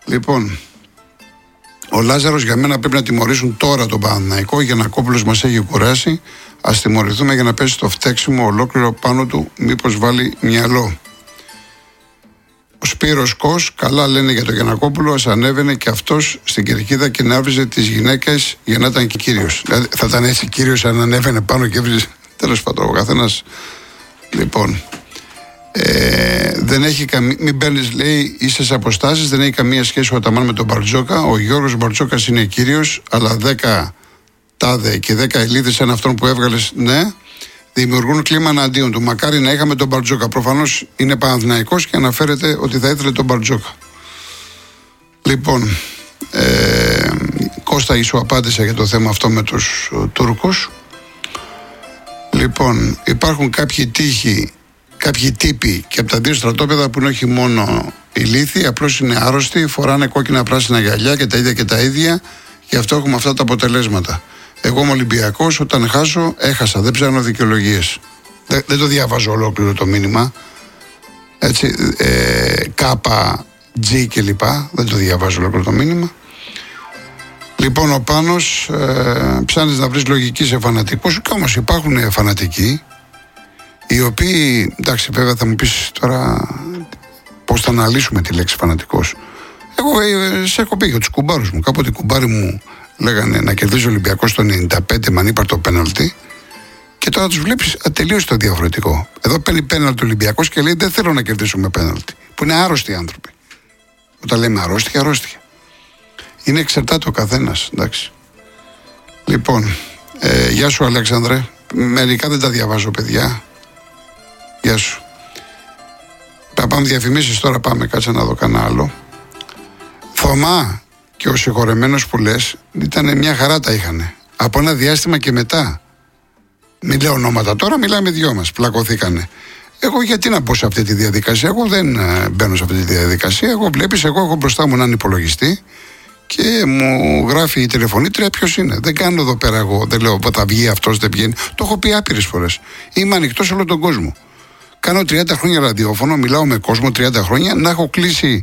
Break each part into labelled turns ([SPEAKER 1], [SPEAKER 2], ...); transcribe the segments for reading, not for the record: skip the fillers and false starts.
[SPEAKER 1] Λοιπόν, ο Λάζαρος για μένα πρέπει να τιμωρήσουν τώρα τον Παναθηναϊκό. Γιαννακόπουλος μας έχει κουράσει. Ας τιμωρηθούμε για να πέσει το φταίξιμο ολόκληρο πάνω του, μήπως βάλει μυαλό. Ο Σπύρος Κος, καλά λένε για τον Γιαννακόπουλο, ας ανέβαινε και αυτός στην κερκίδα και να έβριζε τις γυναίκες για να ήταν και κύριος. Δηλαδή θα ήταν έτσι κύριος αν ανέβαινε πάνω και έβριζε. Τέλος πάντων, ο καθένας. Λοιπόν, δεν έχει μην παίρνεις, λέει, ίσες αποστάσεις, δεν έχει καμία σχέση ο Αταμάν με τον Μπαρτζόκα. Ο Γιώργος Μπαρτζόκας είναι κύριος, αλλά 10 τάδε και 10 ελίδες σαν αυτόν που έβγαλες, ναι, δημιουργούν κλίμα εναντίον του. Μακάρι να είχαμε τον Μπαρτζόκα. Προφανώς είναι Παναθηναϊκός και αναφέρεται ότι θα ήθελε τον Μπαρτζόκα. Λοιπόν, Κώστα, σου απάντησα για το θέμα αυτό με τους Τούρκους. Λοιπόν, υπάρχουν κάποιοι τύποι και από τα δύο στρατόπεδα που είναι όχι μόνο ηλίθιοι, απλώς είναι άρρωστοι, φοράνε κόκκινα πράσινα γυαλιά και τα ίδια, γι' αυτό έχουμε αυτά τα αποτελέσματα. Εγώ είμαι Ολυμπιακός, όταν χάσω, έχασα, δεν ψάχνω δικαιολογίες. Δεν το διαβάζω ολόκληρο το μήνυμα. Έτσι, κάπα, G και λοιπά, δεν το διαβάζω ολόκληρο το μήνυμα. Λοιπόν, ο Πάνος, ψάχνεις να βρεις λογική σε φανατικούς, και όμως υπάρχουν φανατικοί, οι οποίοι, εντάξει, βέβαια θα μου πεις τώρα πώς θα αναλύσουμε τη λέξη φανατικός. Εγώ σε έχω πει για τους κουμπάρους μου. Κάποτε οι κουμπάροι μου λέγανε να κερδίζει ο Ολυμπιακός το 95 με ανύπαρτο πέναλτι, και τώρα τους βλέπεις τελείως το διαφορετικό. Εδώ παίρνει πέναλτι ο Ολυμπιακός και λέει δεν θέλω να κερδίσω με πέναλτι. Που είναι άρρωστοι άνθρωποι. Όταν λέμε αρρώστια. Είναι εξαρτάται ο καθένας, εντάξει. Λοιπόν, γεια σου Αλέξανδρε. Μερικά δεν τα διαβάζω, παιδιά. Γεια σου. Θα πάμε διαφημίσεις τώρα, πάμε, κάτσε να δω κανένα άλλο. Θωμά και ο συγχωρεμένος που λες, ήταν μια χαρά τα είχανε. Από ένα διάστημα και μετά. Μην λέω ονόματα τώρα, μιλάμε δυο μας, πλακωθήκανε. Εγώ γιατί να μπω σε αυτή τη διαδικασία, εγώ δεν μπαίνω σε αυτή τη διαδικασία. Εγώ βλέπεις, εγώ έχω μπροστά μου έναν υπολογιστή και μου γράφει η τηλεφωνήτρια ποιος είναι. Δεν κάνω εδώ πέρα εγώ, δεν λέω θα βγει αυτός, δεν βγαίνει. Το έχω πει άπειρες φορές. Είμαι ανοιχτός σε όλο τον κόσμο. Κάνω 30 χρόνια ραδιόφωνο, μιλάω με κόσμο 30 χρόνια, να έχω κλείσει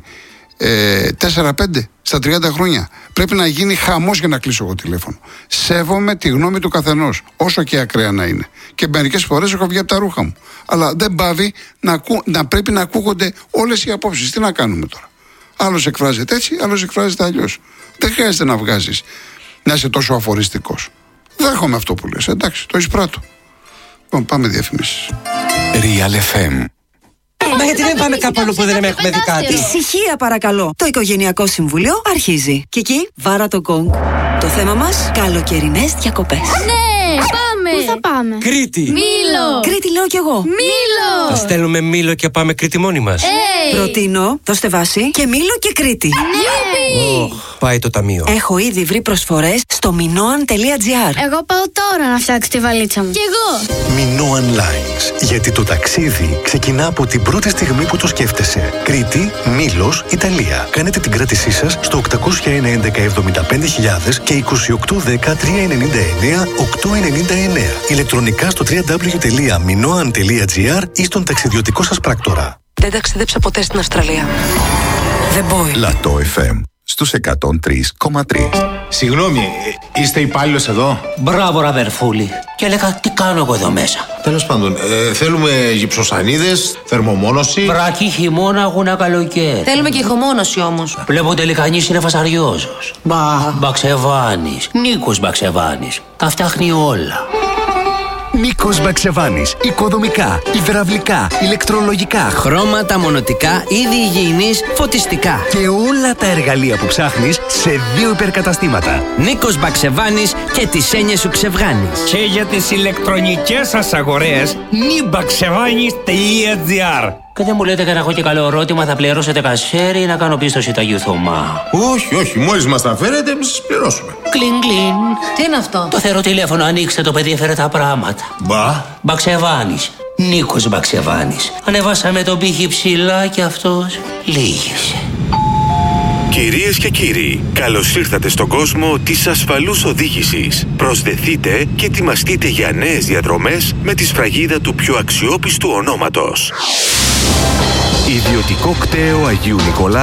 [SPEAKER 1] 4-5 στα 30 χρόνια. Πρέπει να γίνει χαμός για να κλείσω εγώ τηλέφωνο. Σέβομαι τη γνώμη του καθενός, όσο και ακραία να είναι. Και μερικές φορές έχω βγει από τα ρούχα μου. Αλλά δεν πάβει να πρέπει να ακούγονται όλες οι απόψεις. Τι να κάνουμε τώρα. Άλλος εκφράζεται έτσι, άλλος εκφράζεται αλλιώς. Δεν χρειάζεται να βγάζεις, να είσαι τόσο αφοριστικός. Δέχομαι αυτό που λες, εντάξει, το εισπράττω. Λοιπόν, πάμε διαφημίσεις.
[SPEAKER 2] Real FM.
[SPEAKER 3] Μα γιατί δεν πάμε κάπου αλλού που δεν έχουμε δει κάτι.
[SPEAKER 4] Ησυχία παρακαλώ. Το Οικογενειακό Συμβούλιο αρχίζει. Κική, βάρα το γκονγκ. Το θέμα μας, καλοκαιρινές διακοπές.
[SPEAKER 5] Ναι, πάμε.
[SPEAKER 6] Πού θα πάμε?
[SPEAKER 3] Κρήτη.
[SPEAKER 5] Μήλο.
[SPEAKER 4] Κρήτη λέω κι εγώ.
[SPEAKER 5] Μήλο.
[SPEAKER 3] Θα στέλνουμε Μήλο και πάμε Κρήτη μόνοι μας.
[SPEAKER 4] Προτείνω, δώστε βάση, και Μήλο και Κρήτη.
[SPEAKER 3] Πάει το ταμείο.
[SPEAKER 4] Έχω ήδη βρει προσφορές στο minoan.gr.
[SPEAKER 6] Εγώ πάω τώρα να φτιάξω τη βαλίτσα μου.
[SPEAKER 5] Κι εγώ.
[SPEAKER 2] Minoan Lines. Γιατί το ταξίδι ξεκινά από την πρώτη στιγμή που το σκέφτεσαι. Κρήτη, Μήλος, Ιταλία. Κάνετε την κράτησή σας στο 801-11-75.000 και 2810-399-899. Ηλεκτρονικά στο www.minoan.gr ή στον ταξιδιωτικό σας πράκτορα.
[SPEAKER 4] Δεν ταξίδεψα ποτέ στην Αυστραλία. The Boy.
[SPEAKER 2] Λατό FM στους 103,3.
[SPEAKER 7] Συγγνώμη, είστε υπάλληλος εδώ?
[SPEAKER 8] Μπράβο, ραβερφούλη. Και έλεγα, τι κάνω εγώ εδώ μέσα.
[SPEAKER 7] Τέλος πάντων, θέλουμε γυψοσανίδες, θερμομόνωση.
[SPEAKER 8] Βρακή, χειμώνα, αγώνα, καλοκαίρι.
[SPEAKER 4] Θέλουμε και ηχομόνωση όμως.
[SPEAKER 8] Βλέπω τελικανής είναι φασαριόζος. Μπαξεβάνης, Νίκος Μπαξεβάνης. Τα φτιάχνει όλα.
[SPEAKER 2] Νίκος Μπαξεβάνης. Οικοδομικά, υδραυλικά, ηλεκτρολογικά,
[SPEAKER 9] χρώματα, μονοτικά, είδη υγιεινής, φωτιστικά.
[SPEAKER 2] και όλα τα εργαλεία που ψάχνεις σε 2 υπερκαταστήματα.
[SPEAKER 9] Νίκος Μπαξεβάνης και τις έννοιες σου ξεβγάνεις.
[SPEAKER 10] Και για τις ηλεκτρονικές σας αγορές, nibaxevanis.gr.
[SPEAKER 8] Και δεν μου λέτε να έχω και καλό ερώτημα, θα πληρώσετε κασέρι ή να κάνω πίστοση τα Θωμά.
[SPEAKER 7] Όχι, μόλις μας τα φέρετε, εμείς σας πληρώσουμε.
[SPEAKER 8] Κλιν, κλιν.
[SPEAKER 4] Τι είναι αυτό?
[SPEAKER 8] Το θεροτηλέφωνο, ανοίξτε το, παιδί έφερε τα πράγματα.
[SPEAKER 7] Μπα.
[SPEAKER 8] Μπαξεβάνης. Νίκος Μπαξεβάνης. Ανεβάσαμε τον πύχη ψηλά και αυτός λύγησε.
[SPEAKER 11] Κυρίες και κύριοι, καλώς ήρθατε στον κόσμο της ασφαλούς οδήγησης. Προσδεθείτε και ετοιμαστείτε για νέες διαδρομές με τη σφραγίδα του πιο αξιόπιστου ονόματος.
[SPEAKER 2] Ιδιωτικό κτέο Αγίου Νικολάου